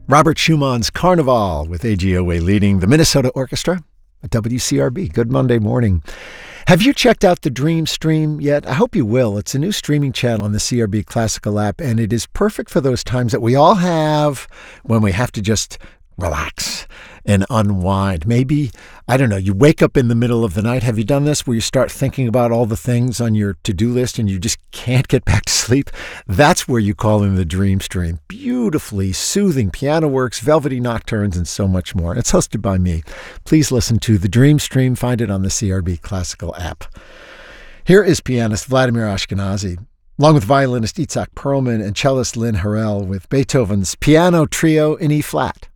Robert Schumann's Carnival with AGOA leading the Minnesota Orchestra at WCRB. Good Monday morning. Have you checked out the Dream Stream yet? I hope you will. It's a new streaming channel on the CRB Classical app, and it is perfect for those times that we all have when we have to just relax and unwind. Maybe, I don't know, you wake up in the middle of the night. Have you done this where you start thinking about all the things on your to-do list and you just can't get back to sleep? That's where you call in the Dream Stream. Beautifully soothing piano works, velvety nocturnes, and so much more. It's hosted by me. Please listen to the Dream Stream. Find it on the CRB Classical app. Here is pianist Vladimir Ashkenazy, along with violinist Itzhak Perlman and cellist Lynn Harrell with Beethoven's Piano Trio in E-flat.